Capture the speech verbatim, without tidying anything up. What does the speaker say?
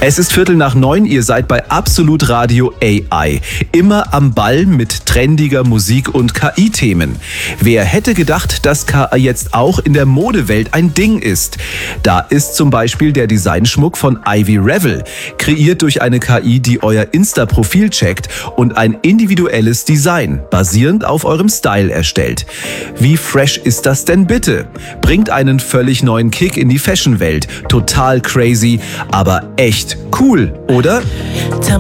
Es ist Viertel nach neun, ihr seid bei Absolut Radio A I. Immer am Ball mit trendiger Musik und K I-Themen. Wer hätte gedacht, dass K I jetzt auch in der Modewelt ein Ding ist? Da ist zum Beispiel der Designschmuck von Ivy Revel, kreiert durch eine K I, die euer Insta-Profil checkt und ein individuelles Design, basierend auf eurem Style erstellt. Wie fresh ist das denn bitte? Bringt einen völlig neuen Kick in die Fashion-Welt. Total crazy, aber echt cool, oder?